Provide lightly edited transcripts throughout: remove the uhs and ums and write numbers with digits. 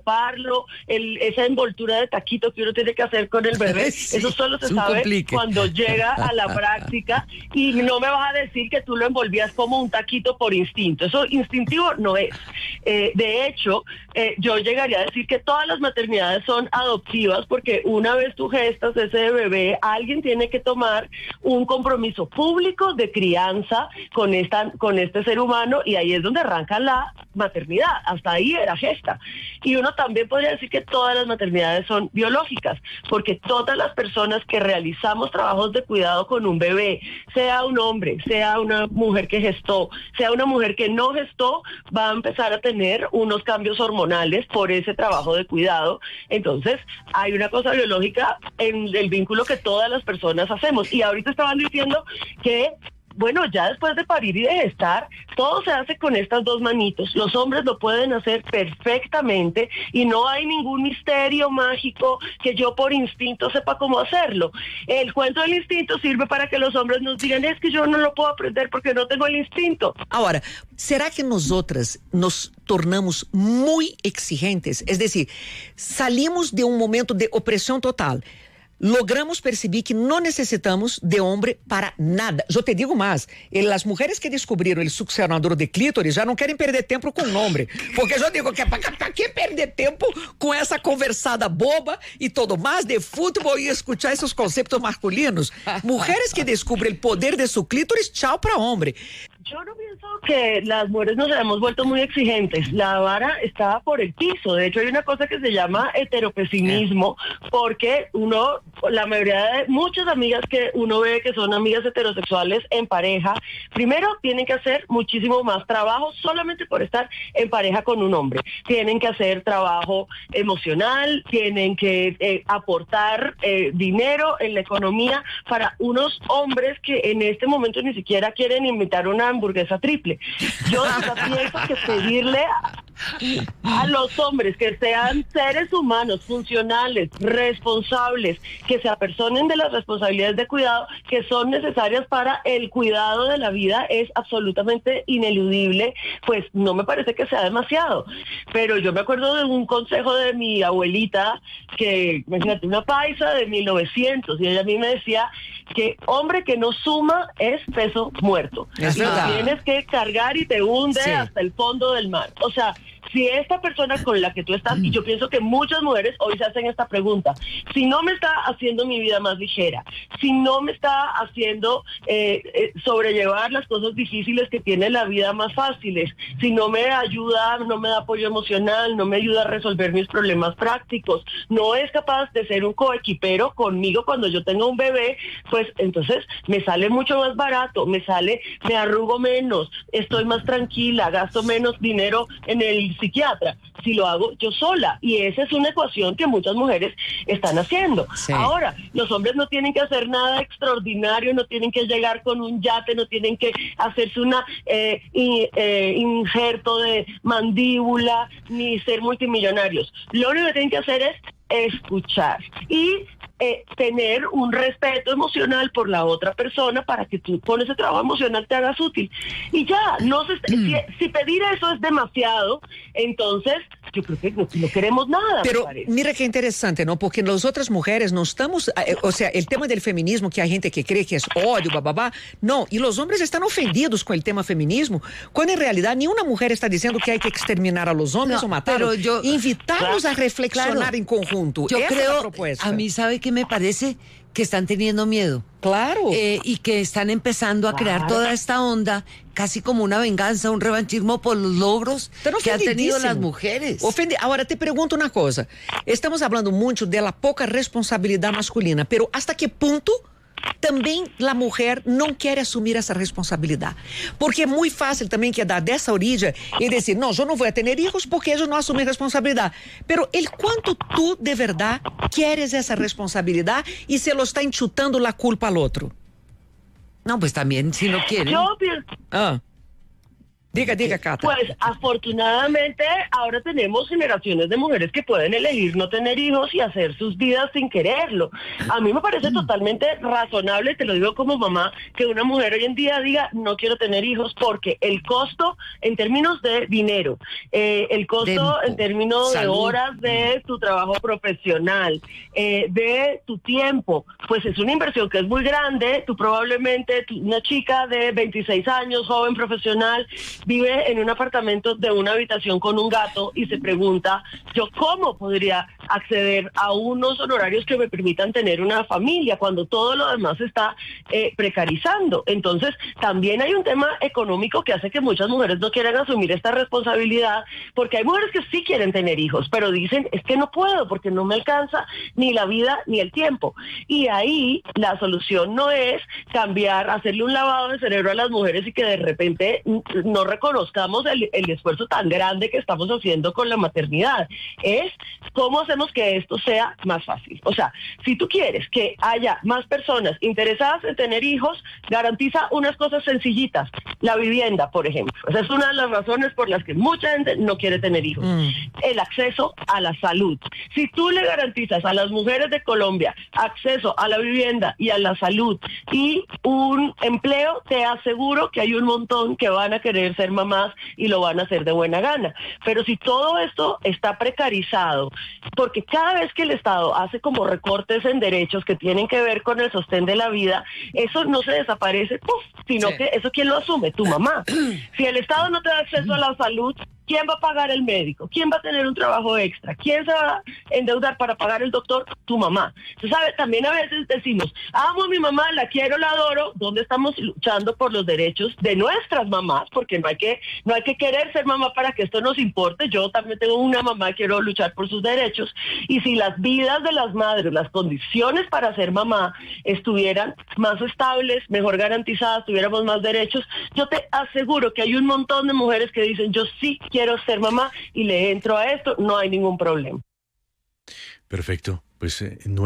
taparlo, esa envoltura de taquito que uno tiene que hacer con el bebé, sí, eso solo se sabe cuando llega a la práctica. Y no me vas a decir que tú lo envolvías como un taquito por instinto, eso instintivo no es. De hecho, yo llegaría a decir que todas las maternidades son adoptivas, porque una vez tú gestas ese bebé, alguien tiene que tomar un compromiso público de crianza con este ser humano, y ahí es donde arranca la maternidad. Hasta ahí era gesta. Y uno también podría decir que todas las maternidades son biológicas, porque todas las personas que realizamos trabajos de cuidado con un bebé, sea un hombre, sea una mujer que gestó, sea una mujer que no gestó, va a empezar a tener unos cambios hormonales por ese trabajo de cuidado. Entonces, hay una cosa biológica en el vínculo que todas las personas hacemos. Y ahorita estaban diciendo que, bueno, ya después de parir y de gestar, todo se hace con estas dos manitos. Los hombres lo pueden hacer perfectamente y no hay ningún misterio mágico que yo por instinto sepa cómo hacerlo. El cuento del instinto sirve para que los hombres nos digan, es que yo no lo puedo aprender porque no tengo el instinto. Ahora, ¿será que nosotras nos tornamos muy exigentes? Es decir, salimos de un momento de opresión total. Logramos perceber que no necesitamos de hombre para nada. Yo te digo más, las mujeres que descubrieron el succionador de clítoris ya no quieren perder tiempo con hombre, porque yo digo que ¿para qué perder tiempo con esa conversada boba y todo más de fútbol y escuchar esos conceptos masculinos? Mujeres que descubren el poder de su clítoris, chao para hombre. Yo no pienso que las mujeres nos hayamos vuelto muy exigentes. La vara estaba por el piso. De hecho, hay una cosa que se llama heteropesimismo, porque la mayoría de muchas amigas que uno ve que son amigas heterosexuales en pareja, primero tienen que hacer muchísimo más trabajo solamente por estar en pareja con un hombre. Tienen que hacer trabajo emocional, tienen que aportar dinero en la economía para unos hombres que en este momento ni siquiera quieren invitar una hamburguesa triple. Yo pienso que pedirle a los hombres que sean seres humanos, funcionales, responsables, que se apersonen de las responsabilidades de cuidado que son necesarias para el cuidado de la vida es absolutamente ineludible, pues no me parece que sea demasiado. Pero yo me acuerdo de un consejo de mi abuelita, que, imagínate, una paisa de 1900, y ella a mí me decía que hombre que no suma es peso muerto. Es verdad. Tienes que cargar y te hunde sí, hasta el fondo del mar. O sea, si esta persona con la que tú estás, y yo pienso que muchas mujeres hoy se hacen esta pregunta, si no me está haciendo mi vida más ligera, si no me está haciendo sobrellevar las cosas difíciles que tiene la vida más fáciles, si no me ayuda, no me da apoyo emocional, no me ayuda a resolver mis problemas prácticos, no es capaz de ser un coequipero conmigo cuando yo tenga un bebé, pues entonces me sale mucho más barato, me arrugo menos, estoy más tranquila, gasto menos dinero en el psiquiatra, si lo hago yo sola. Y esa es una ecuación que muchas mujeres están haciendo. Sí. Ahora, los hombres no tienen que hacer nada extraordinario, no tienen que llegar con un yate, no tienen que hacerse una injerto de mandíbula, ni ser multimillonarios. Lo único que tienen que hacer es escuchar y tener un respeto emocional por la otra persona para que tú con ese trabajo emocional te hagas útil. Y ya, si pedir eso es demasiado, entonces yo creo que no queremos nada. Pero mira qué interesante, ¿no? Porque nosotras mujeres no estamos, o sea, el tema del feminismo, que hay gente que cree que es odio, bababá, no, y los hombres están ofendidos con el tema feminismo, cuando en realidad ni una mujer está diciendo que hay que exterminar a los hombres o matarlos, invitarlos a reflexionar en conjunto. Yo Esa creo, es la propuesta. a mí sabe que me parece que están teniendo miedo. Claro. Y que están empezando a crear toda esta onda, casi como una venganza, un revanchismo por los logros que han tenido las mujeres. Ahora te pregunto una cosa, estamos hablando mucho de la poca responsabilidad masculina, pero ¿hasta qué punto também a mulher não quer assumir essa responsabilidade? Porque é muito fácil também que dar dessa origem e dizer, não, eu não vou ter filhos porque eu não assumi responsabilidade. Pero el quanto tu de verdade queres essa responsabilidade e se lo está enchutando la culpa al outro? No, pues también si no quieren. Yo pienso... Diga, Cata. Pues afortunadamente ahora tenemos generaciones de mujeres que pueden elegir no tener hijos y hacer sus vidas sin quererlo. A mí me parece totalmente razonable, te lo digo como mamá, que una mujer hoy en día diga no quiero tener hijos, porque el costo en términos de dinero, el costo en términos de horas de tu trabajo profesional, de tu tiempo, pues es una inversión que es muy grande. Tú probablemente, una chica de 26 años, joven profesional, vive en un apartamento de una habitación con un gato y se pregunta, ¿yo cómo podría acceder a unos honorarios que me permitan tener una familia cuando todo lo demás se está precarizando? Entonces, también hay un tema económico que hace que muchas mujeres no quieran asumir esta responsabilidad, porque hay mujeres que sí quieren tener hijos, pero dicen, es que no puedo porque no me alcanza ni la vida ni el tiempo. Y ahí la solución no es cambiar, hacerle un lavado de cerebro a las mujeres y que de repente no reconozcamos el esfuerzo tan grande que estamos haciendo con la maternidad. Es cómo hacemos que esto sea más fácil. O sea, si tú quieres que haya más personas interesadas en tener hijos, garantiza unas cosas sencillitas. La vivienda, por ejemplo. Esa es una de las razones por las que mucha gente no quiere tener hijos. El acceso a la salud. Si tú le garantizas a las mujeres de Colombia acceso a la vivienda y a la salud y un empleo, te aseguro que hay un montón que van a querer ser mamás y lo van a hacer de buena gana. Pero si todo esto está precarizado, porque cada vez que el Estado hace como recortes en derechos que tienen que ver con el sostén de la vida, eso no se desaparece, sino que eso ¿quién lo asume? Tu mamá. Si el Estado no te da acceso a la salud, ¿quién va a pagar el médico? ¿Quién va a tener un trabajo extra? ¿Quién se va a endeudar para pagar el doctor? Tu mamá. Entonces, ¿sabe? También a veces decimos, amo a mi mamá, la quiero, la adoro. ¿Dónde estamos luchando por los derechos de nuestras mamás? Porque no hay que querer ser mamá para que esto nos importe. Yo también tengo una mamá, quiero luchar por sus derechos. Y si las vidas de las madres, las condiciones para ser mamá estuvieran más estables, mejor garantizadas, tuviéramos más derechos, yo te aseguro que hay un montón de mujeres que dicen, yo sí quiero ser mamá y le entro a esto, no hay ningún problema. Perfecto. Pues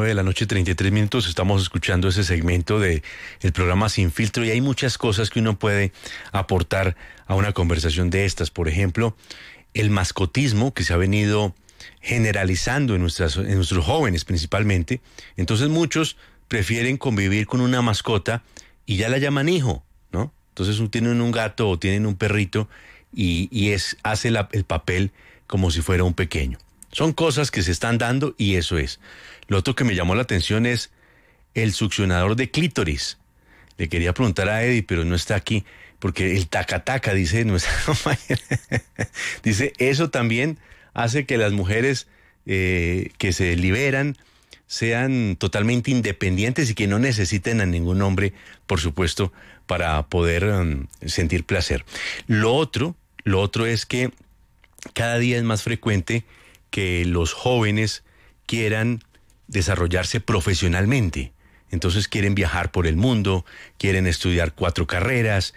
9:33 estamos escuchando ese segmento del programa Sin Filtro y hay muchas cosas que uno puede aportar a una conversación de estas. Por ejemplo, el mascotismo que se ha venido generalizando en nuestros jóvenes principalmente. Entonces muchos prefieren convivir con una mascota y ya la llaman hijo, ¿no? Entonces tienen un gato o tienen un perrito y hace el papel como si fuera un pequeño. Son cosas que se están dando y eso es. Lo otro que me llamó la atención es el succionador de clítoris. Le quería preguntar a Eddie, pero no está aquí, porque el taca-taca, dice nuestra compañera. Dice, eso también hace que las mujeres que se liberan sean totalmente independientes y que no necesiten a ningún hombre, por supuesto, para poder sentir placer. Lo otro es que cada día es más frecuente que los jóvenes quieran desarrollarse profesionalmente. Entonces quieren viajar por el mundo, quieren estudiar 4 carreras,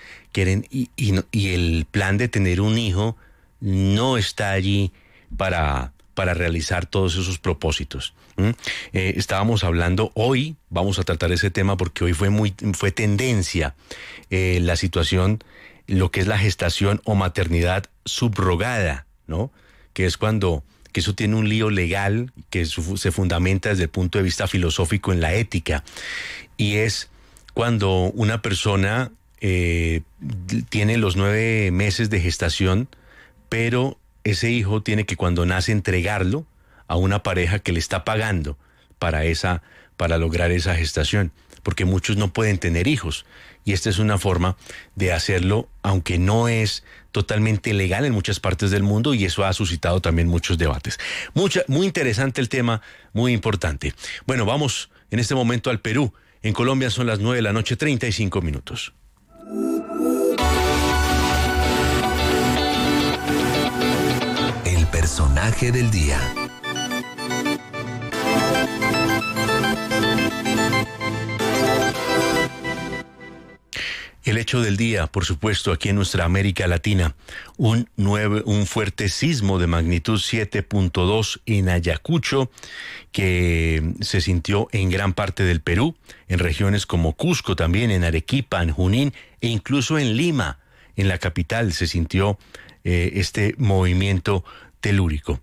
y el plan de tener un hijo no está allí para realizar todos esos propósitos. Estábamos hablando hoy, vamos a tratar ese tema porque hoy fue tendencia la situación, lo que es la gestación o maternidad subrogada, ¿no? Que es que eso tiene un lío legal que se fundamenta desde el punto de vista filosófico en la ética, y es cuando una persona tiene los 9 meses de gestación, pero ese hijo tiene que cuando nace entregarlo a una pareja que le está pagando para lograr esa gestación, porque muchos no pueden tener hijos y esta es una forma de hacerlo, aunque no es totalmente legal en muchas partes del mundo, y eso ha suscitado también muchos debates. Muy interesante el tema, muy importante. Bueno, vamos en este momento al Perú. En Colombia son las 9:35. El personaje del día. El hecho del día, por supuesto, aquí en nuestra América Latina, un fuerte sismo de magnitud 7.2 en Ayacucho, que se sintió en gran parte del Perú, en regiones como Cusco también, en Arequipa, en Junín e incluso en Lima, en la capital se sintió este movimiento telúrico.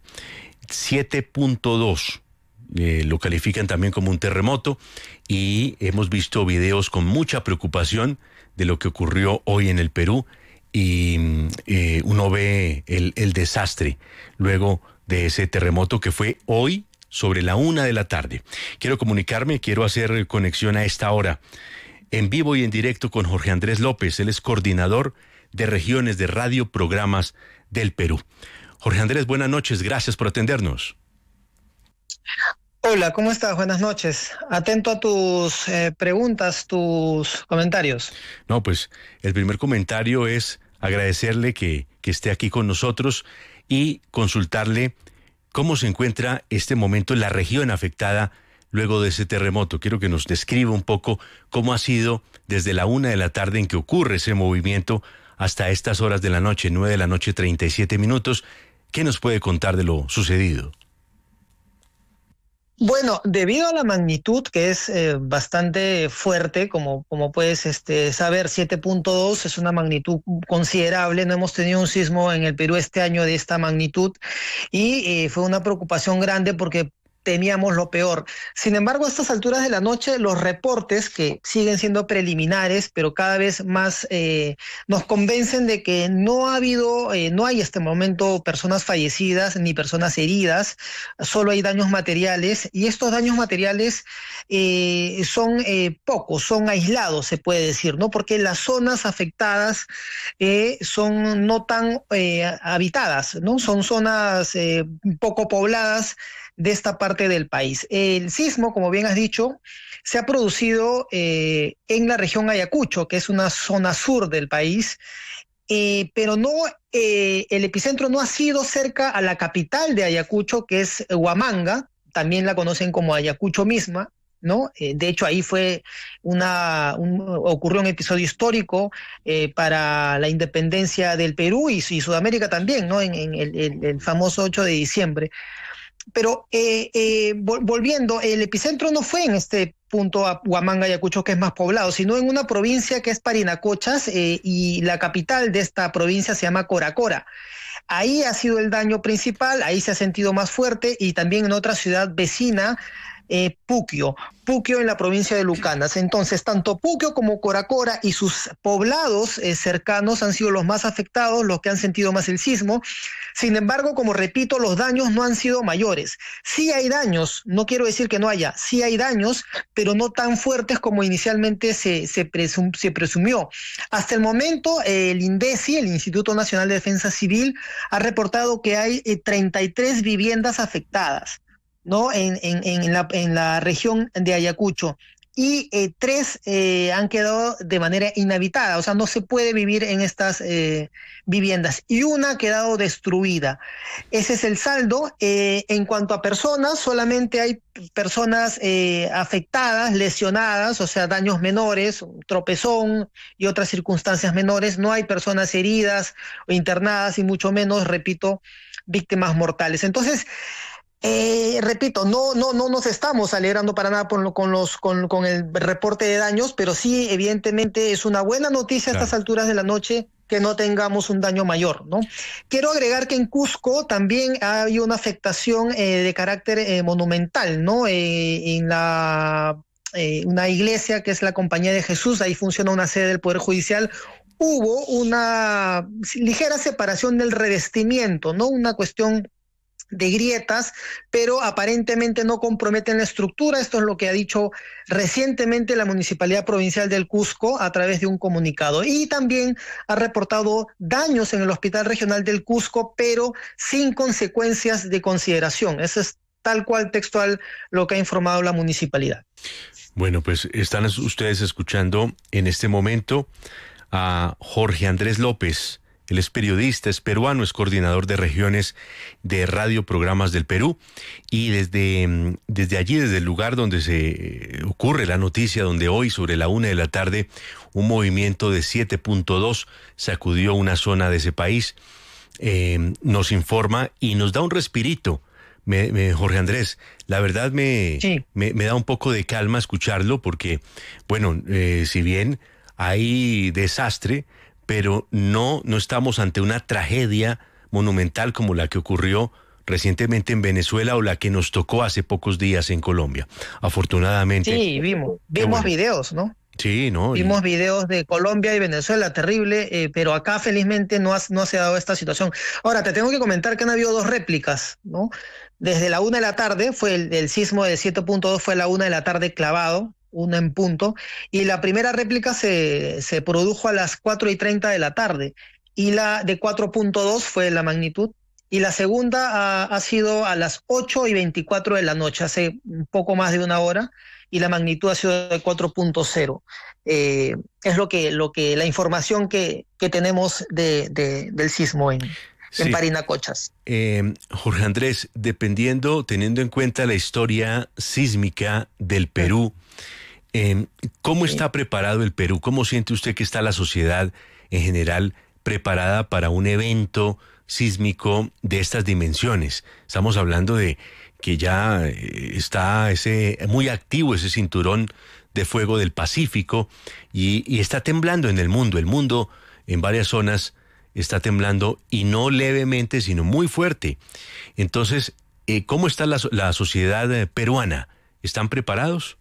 7.2 lo califican también como un terremoto, y hemos visto videos con mucha preocupación de lo que ocurrió hoy en el Perú, y uno ve el desastre luego de ese terremoto que fue hoy sobre la 1:00 p.m. Quiero hacer conexión a esta hora, en vivo y en directo, con Jorge Andrés López. Él es coordinador de regiones de Radio Programas del Perú. Jorge Andrés, buenas noches, gracias por atendernos. Hola, ¿cómo estás? Buenas noches. Atento a tus preguntas, tus comentarios. No, pues el primer comentario es agradecerle que esté aquí con nosotros y consultarle cómo se encuentra este momento en la región afectada luego de ese terremoto. Quiero que nos describa un poco cómo ha sido desde la 1:00 p.m. en que ocurre ese movimiento hasta estas horas de la noche, 9:37 p.m. ¿Qué nos puede contar de lo sucedido? Bueno, debido a la magnitud, que es bastante fuerte, como puedes saber, 7.2 es una magnitud considerable. No hemos tenido un sismo en el Perú este año de esta magnitud, y fue una preocupación grande porque temíamos lo peor. Sin embargo, a estas alturas de la noche, los reportes, que siguen siendo preliminares, pero cada vez más nos convencen de que no hay hasta el momento personas fallecidas ni personas heridas, solo hay daños materiales, y estos daños materiales son pocos, son aislados, se puede decir, ¿no? Porque las zonas afectadas son no tan habitadas, ¿no? Son zonas poco pobladas de esta parte del país. El sismo, como bien has dicho, se ha producido en la región Ayacucho, que es una zona sur del país, pero no, el epicentro no ha sido cerca a la capital de Ayacucho, que es Huamanga, también la conocen como Ayacucho misma, ¿no? De hecho, ahí ocurrió un episodio histórico para la independencia del Perú y Sudamérica también, ¿no? En el famoso 8 de diciembre. Pero volviendo, el epicentro no fue en este punto a Huamanga, Ayacucho, que es más poblado, sino en una provincia que es Parinacochas, y la capital de esta provincia se llama Coracora. Ahí ha sido el daño principal, ahí se ha sentido más fuerte, y también en otra ciudad vecina, Puquio en la provincia de Lucanas. Entonces, tanto Puquio como Coracora y sus poblados cercanos han sido los más afectados, los que han sentido más el sismo. Sin embargo, como repito, los daños no han sido mayores. Sí hay daños, no quiero decir que no haya, sí hay daños, pero no tan fuertes como inicialmente se presumió. Hasta el momento, el INDECI, el Instituto Nacional de Defensa Civil, ha reportado que hay 33 viviendas afectadas, ¿no? En la región de Ayacucho, y 3 han quedado de manera inhabitada, o sea, no se puede vivir en estas viviendas, y una ha quedado destruida. Ese es el saldo. En cuanto a personas, solamente hay personas afectadas, lesionadas, o sea, daños menores, un tropezón y otras circunstancias menores. No hay personas heridas o internadas, y mucho menos, repito, víctimas mortales. Entonces, repito, no nos estamos alegrando para nada con el reporte de daños, pero sí, evidentemente, es una buena noticia a estas alturas de la noche que no tengamos un daño mayor, ¿no? Quiero agregar que en Cusco también hay una afectación de carácter monumental, ¿no? En una iglesia que es la Compañía de Jesús, ahí funciona una sede del Poder Judicial. Hubo una ligera separación del revestimiento, ¿no? Una cuestión de grietas, pero aparentemente no comprometen la estructura. Esto es lo que ha dicho recientemente la Municipalidad Provincial del Cusco a través de un comunicado. Y también ha reportado daños en el Hospital Regional del Cusco, pero sin consecuencias de consideración. Eso es tal cual textual lo que ha informado la municipalidad. Bueno, pues están ustedes escuchando en este momento a Jorge Andrés López. Él es periodista, es peruano, es coordinador de regiones de Radio Programas del Perú, y desde allí, desde el lugar donde se ocurre la noticia, donde hoy sobre la 1:00 p.m. un movimiento de 7.2 sacudió una zona de ese país, nos informa y nos da un respirito. Jorge Andrés, la verdad me da un poco de calma escucharlo, porque, bueno, si bien hay desastre, pero no estamos ante una tragedia monumental como la que ocurrió recientemente en Venezuela o la que nos tocó hace pocos días en Colombia. Afortunadamente. Sí, vimos videos, ¿no? Sí, ¿no? Vimos videos de Colombia y Venezuela, terrible, pero acá felizmente no se ha dado esta situación. Ahora, te tengo que comentar que han habido 2 réplicas, ¿no? Desde la 1 de la tarde, fue el sismo de 7.2 fue a la 1 de la tarde clavado, 1 en punto, y la primera réplica se produjo a las 4:30 de la tarde, y la de 4.2 fue la magnitud, y la segunda ha sido a las 8:24 de la noche, hace un poco más de una hora, y la magnitud ha sido de 4.0. Es lo que la información que tenemos del sismo en Parinacochas. Jorge Andrés, teniendo en cuenta la historia sísmica del Perú, ¿cómo está preparado el Perú? ¿Cómo siente usted que está la sociedad en general preparada para un evento sísmico de estas dimensiones? Estamos hablando de que ya está muy activo ese cinturón de fuego del Pacífico y está temblando en el mundo. El mundo en varias zonas está temblando y no levemente, sino muy fuerte. Entonces, ¿cómo está la sociedad peruana? ¿Están preparados?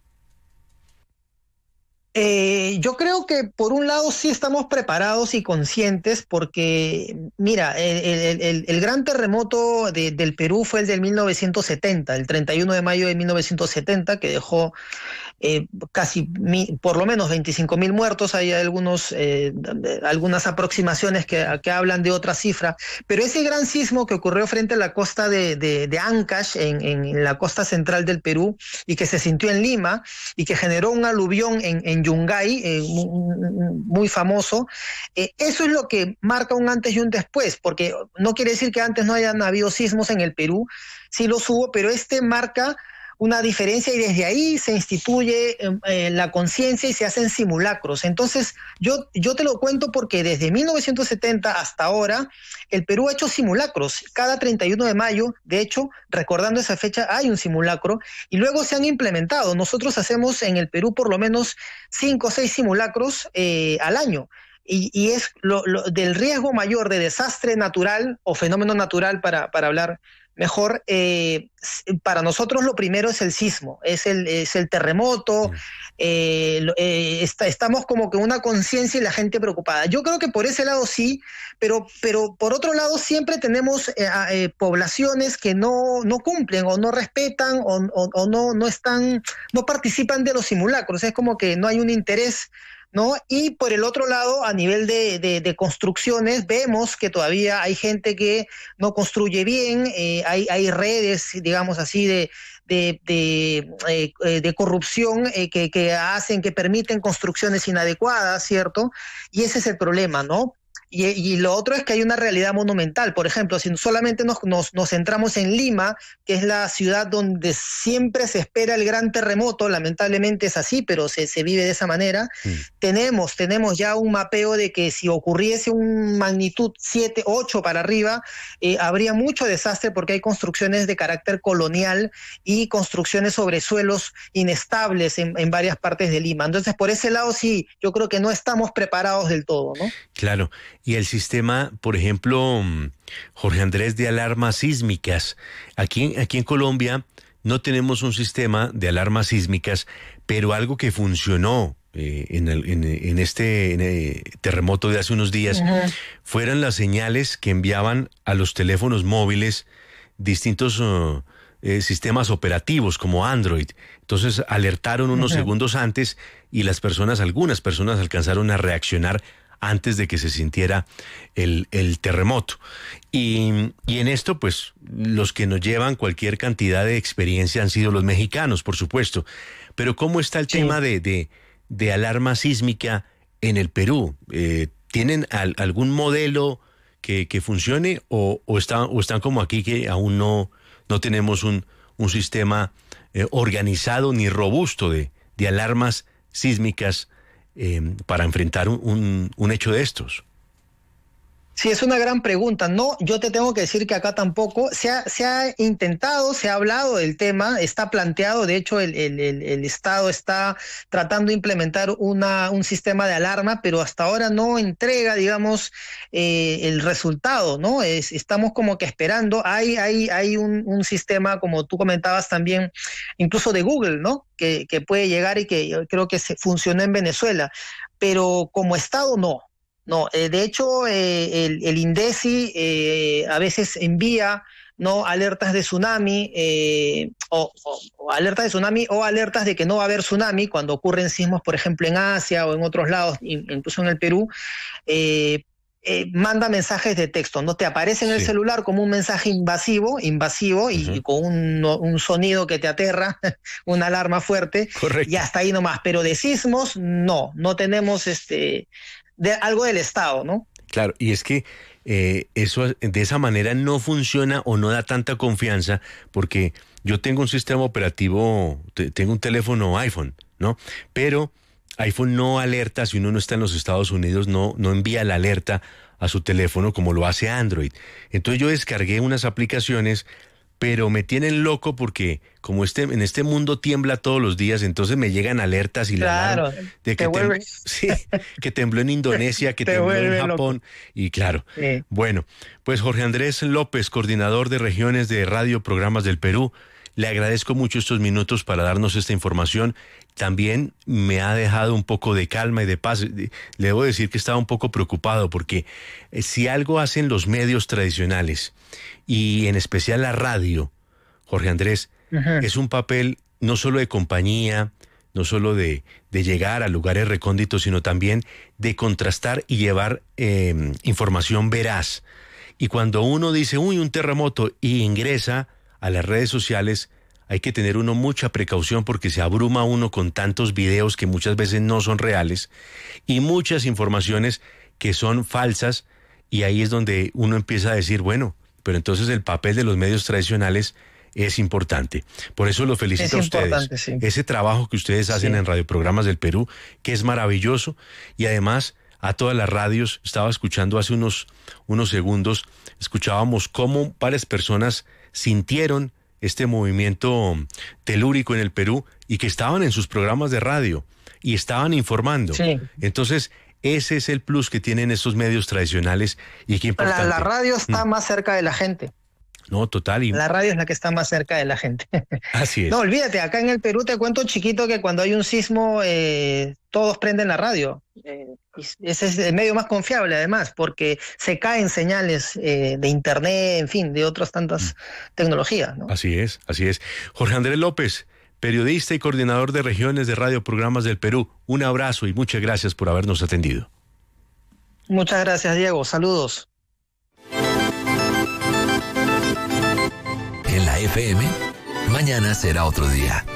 Yo creo que por un lado sí estamos preparados y conscientes porque, mira, el gran terremoto del Perú fue el del 1970, el 31 de mayo de 1970, que dejó por lo menos 25.000 muertos. Hay algunas aproximaciones que hablan de otra cifra, pero ese gran sismo que ocurrió frente a la costa de Ancash, en la costa central del Perú, y que se sintió en Lima, y que generó un aluvión en Yungay, muy famoso, eso es lo que marca un antes y un después, porque no quiere decir que antes no hayan habido sismos en el Perú, sí los hubo, pero este marca una diferencia y desde ahí se instituye la conciencia y se hacen simulacros. Entonces, yo te lo cuento porque desde 1970 hasta ahora, el Perú ha hecho simulacros. Cada 31 de mayo, de hecho, recordando esa fecha, hay un simulacro y luego se han implementado. Nosotros hacemos en el Perú por lo menos 5 o 6 simulacros al año. Y es del riesgo mayor de desastre natural o fenómeno natural, para hablar mejor, para nosotros lo primero es el sismo, es el terremoto, estamos como que una conciencia y la gente preocupada. Yo creo que por ese lado sí, pero por otro lado siempre tenemos poblaciones que no cumplen o no respetan o no participan de los simulacros, es como que no hay un interés, ¿no? Y por el otro lado, a nivel de construcciones, vemos que todavía hay gente que no construye bien, hay redes, digamos así, de corrupción que permiten construcciones inadecuadas, ¿cierto? Y ese es el problema, ¿no? Y lo otro es que hay una realidad monumental. Por ejemplo, si solamente nos centramos en Lima, que es la ciudad donde siempre se espera el gran terremoto, lamentablemente es así, pero se vive de esa manera, tenemos ya un mapeo de que si ocurriese un magnitud 7, 8 para arriba, habría mucho desastre porque hay construcciones de carácter colonial y construcciones sobre suelos inestables en varias partes de Lima. Entonces, por ese lado sí, yo creo que no estamos preparados del todo, ¿no? Claro. Y el sistema, por ejemplo, Jorge Andrés, de alarmas sísmicas. Aquí en Colombia no tenemos un sistema de alarmas sísmicas, pero algo que funcionó en este terremoto de hace unos días fueron las señales que enviaban a los teléfonos móviles distintos sistemas operativos como Android. Entonces alertaron unos segundos antes y algunas personas alcanzaron a reaccionar antes de que se sintiera el terremoto. Y en esto, pues, los que nos llevan cualquier cantidad de experiencia han sido los mexicanos, por supuesto. Pero ¿cómo está el tema de alarma sísmica en el Perú? ¿Tienen algún modelo que funcione o están como aquí, que aún no tenemos un sistema organizado ni robusto de alarmas sísmicas para enfrentar un hecho de estos? Sí, es una gran pregunta. No, yo te tengo que decir que acá tampoco. Se ha intentado, se ha hablado del tema, está planteado. De hecho, el Estado está tratando de implementar un sistema de alarma, pero hasta ahora no entrega, digamos, el resultado, ¿no? Estamos como que esperando. Hay un sistema, como tú comentabas también, incluso de Google, ¿no? Que puede llegar y que yo creo que funcionó en Venezuela, pero como Estado no. No, de hecho, el INDECI a veces envía, ¿no?, alertas de tsunami, o alertas de tsunami o alertas de que no va a haber tsunami cuando ocurren sismos, por ejemplo, en Asia o en otros lados, incluso en el Perú. Manda mensajes de texto, ¿no? Te aparece en el celular como un mensaje invasivo y con un sonido que te aterra, una alarma fuerte. Correcto. Y hasta ahí nomás. Pero de sismos, no tenemos algo del Estado, ¿no? Claro, y es que eso de esa manera no funciona o no da tanta confianza, porque yo tengo un sistema operativo, tengo un teléfono iPhone, ¿no? Pero iPhone no alerta si uno no está en los Estados Unidos, no envía la alerta a su teléfono como lo hace Android. Entonces yo descargué unas aplicaciones, pero me tienen loco porque como en este mundo tiembla todos los días, entonces me llegan alertas y claro, de que que tembló en Indonesia, que tembló en Japón, loco. Y claro. Sí. Bueno, pues Jorge Andrés López, coordinador de regiones de Radio Programas del Perú, le agradezco mucho estos minutos para darnos esta información. También me ha dejado un poco de calma y de paz. Le debo decir que estaba un poco preocupado porque si algo hacen los medios tradicionales y en especial la radio, Jorge Andrés, es un papel no solo de compañía, no solo de llegar a lugares recónditos, sino también de contrastar y llevar información veraz. Y cuando uno dice, un terremoto y ingresa a las redes sociales, hay que tener uno mucha precaución porque se abruma uno con tantos videos que muchas veces no son reales y muchas informaciones que son falsas, y ahí es donde uno empieza a decir, bueno, pero entonces el papel de los medios tradicionales es importante. Por eso los felicito a ustedes. Sí. Ese trabajo que ustedes hacen en Radio Programas del Perú, que es maravilloso, y además a todas las radios. Estaba escuchando hace unos segundos, escuchábamos cómo varias personas sintieron este movimiento telúrico en el Perú y que estaban en sus programas de radio y estaban informando. Sí. Entonces, ese es el plus que tienen estos medios tradicionales y qué importante. La radio está más cerca de la gente. No, total. La radio es la que está más cerca de la gente. Así es. No, olvídate, acá en el Perú te cuento, chiquito, que cuando hay un sismo todos prenden la radio. Ese es el medio más confiable, además, porque se caen señales de internet, en fin, de otras tantas tecnologías, ¿no? Así es, así es. Jorge Andrés López, periodista y coordinador de regiones de Radio Programas del Perú, un abrazo y muchas gracias por habernos atendido. Muchas gracias, Diego. Saludos. En la FM, mañana será otro día.